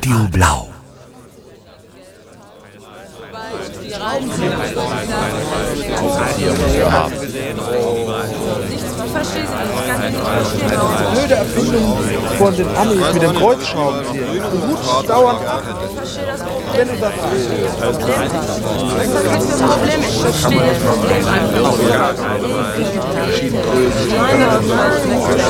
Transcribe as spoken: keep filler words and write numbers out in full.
Radio Blau. Blöde Erfindung von den Amis mit dem Kreuzschraubenzieher. Du rutschst dauernd ab, wenn du das willst. Was ist das für ein Problem? Ich verstehe das Problem einfach.